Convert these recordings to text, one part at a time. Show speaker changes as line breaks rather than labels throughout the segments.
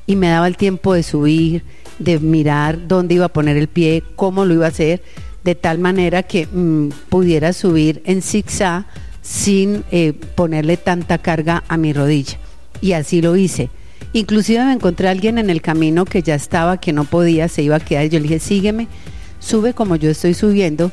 y me daba el tiempo de subir, de mirar dónde iba a poner el pie, cómo lo iba a hacer, de tal manera que pudiera subir en zigzag sin ponerle tanta carga a mi rodilla. Y así lo hice. Inclusive me encontré a alguien en el camino que ya estaba, que no podía, se iba a quedar. Yo le dije, sígueme, sube como yo estoy subiendo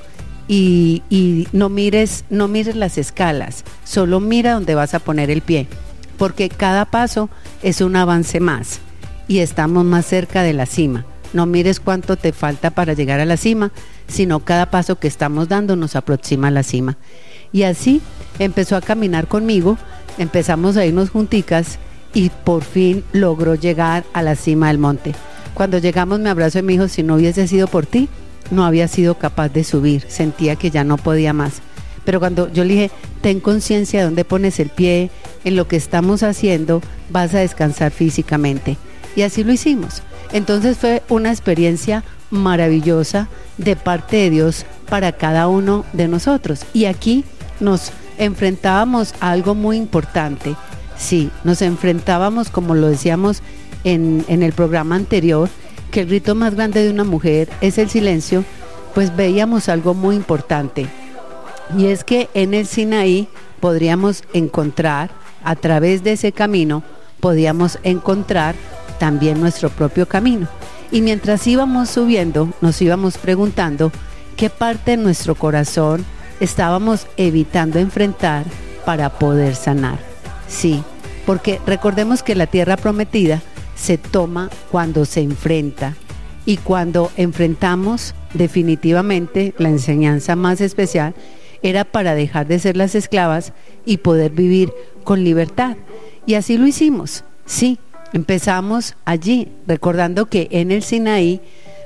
y no mires las escalas, solo mira dónde vas a poner el pie, porque cada paso es un avance más y estamos más cerca de la cima. No mires cuánto te falta para llegar a la cima, sino cada paso que estamos dando nos aproxima a la cima. Y así empezó a caminar conmigo, empezamos a irnos junticas y por fin logró llegar a la cima del monte. Cuando llegamos me abrazó y me dijo, si no hubiese sido por ti, no había sido capaz de subir, sentía que ya no podía más. Pero cuando yo le dije, ten conciencia de dónde pones el pie, en lo que estamos haciendo, vas a descansar físicamente. Y así lo hicimos. Entonces fue una experiencia maravillosa de parte de Dios para cada uno de nosotros. Y aquí nos enfrentábamos a algo muy importante. Sí, nos enfrentábamos, como lo decíamos en el programa anterior, que el rito más grande de una mujer es el silencio, pues veíamos algo muy importante. Y es que en el Sinaí podríamos encontrar, a través de ese camino, podíamos encontrar también nuestro propio camino. Y mientras íbamos subiendo, nos íbamos preguntando qué parte de nuestro corazón estábamos evitando enfrentar para poder sanar. Sí, porque recordemos que la tierra prometida se toma cuando se enfrenta, y cuando enfrentamos, definitivamente la enseñanza más especial era para dejar de ser las esclavas y poder vivir con libertad. Y así lo hicimos. Sí, empezamos allí, recordando que en el Sinaí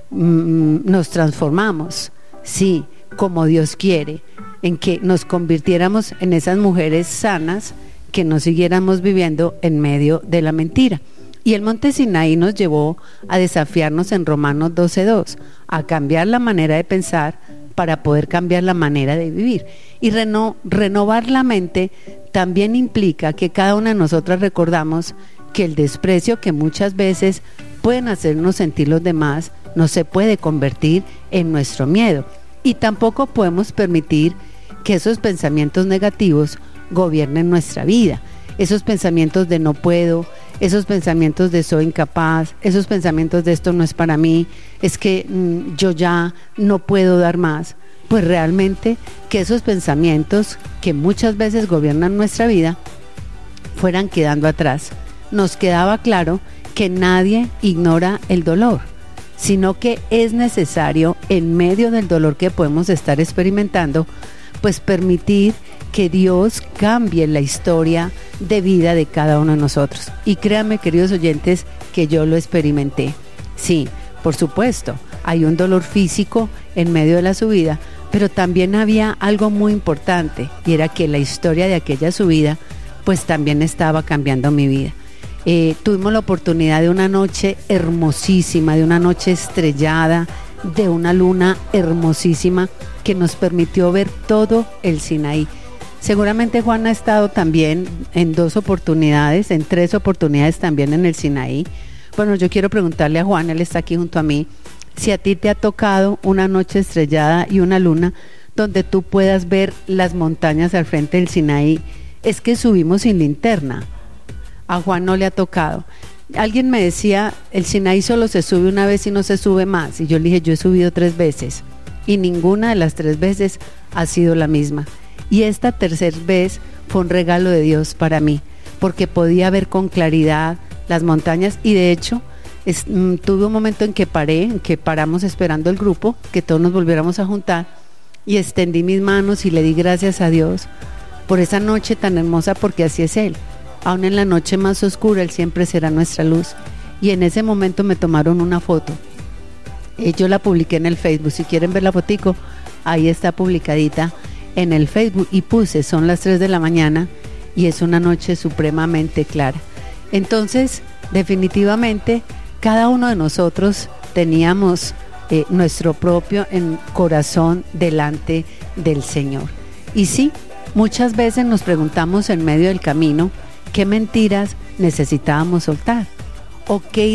nos transformamos, sí, como Dios quiere, en que nos convirtiéramos en esas mujeres sanas, que no siguiéramos viviendo en medio de la mentira. Y el monte Sinaí nos llevó a desafiarnos en Romanos 12:2, a cambiar la manera de pensar para poder cambiar la manera de vivir. Y renovar la mente también implica que cada una de nosotras recordamos que el desprecio que muchas veces pueden hacernos sentir los demás no se puede convertir en nuestro miedo. Y tampoco podemos permitir que esos pensamientos negativos gobiernen nuestra vida. Esos pensamientos de no puedo, esos pensamientos de soy incapaz, esos pensamientos de esto no es para mí, es que yo ya no puedo dar más. Pues realmente que esos pensamientos que muchas veces gobiernan nuestra vida fueran quedando atrás. Nos quedaba claro que nadie ignora el dolor, sino que es necesario, en medio del dolor que podemos estar experimentando, pues permitir que Dios cambie la historia de vida de cada uno de nosotros. Y créanme, queridos oyentes, que yo lo experimenté. Sí, por supuesto, hay un dolor físico en medio de la subida, pero también había algo muy importante, y era que la historia de aquella subida, pues también estaba cambiando mi vida. Tuvimos la oportunidad de una noche hermosísima, de una noche estrellada, de una luna hermosísima que nos permitió ver todo el Sinaí. Seguramente Juan ha estado también en 2 oportunidades, en 3 oportunidades también en el Sinaí. Bueno, yo quiero preguntarle a Juan, él está aquí junto a mí, si a ti te ha tocado una noche estrellada y una luna donde tú puedas ver las montañas al frente del Sinaí. Es que subimos sin linterna. A Juan no le ha tocado. Alguien me decía, el Sinaí solo se sube una vez y no se sube más. Y yo le dije, yo he subido 3 veces y ninguna de las 3 veces ha sido la misma. Y esta tercera vez fue un regalo de Dios para mí, porque podía ver con claridad las montañas. Y de hecho tuve un momento en que paramos esperando el grupo, que todos nos volviéramos a juntar, y extendí mis manos y le di gracias a Dios por esa noche tan hermosa, porque así es Él. Aún en la noche más oscura, Él siempre será nuestra luz. Y en ese momento me tomaron una foto. Yo la publiqué en el Facebook. Si quieren ver la fotico, ahí está publicadita en el Facebook. Y puse, son las 3 de la mañana y es una noche supremamente clara. Entonces, definitivamente, cada uno de nosotros teníamos nuestro propio corazón delante del Señor. Y sí, muchas veces nos preguntamos en medio del camino, ¿qué mentiras necesitábamos soltar? ¿O qué